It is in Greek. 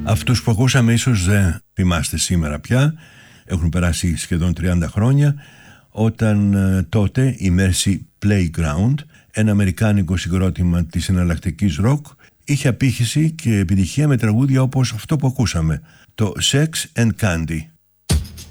Αυτούς που ακούσαμε ίσως δεν θυμάστε σήμερα πια, έχουν περάσει σχεδόν 30 χρόνια, όταν τότε η Mercy Playground, ένα αμερικάνικο συγκρότημα της εναλλακτικής ροκ, είχε απήχηση και επιτυχία με τραγούδια όπως αυτό που ακούσαμε, το Sex and Candy.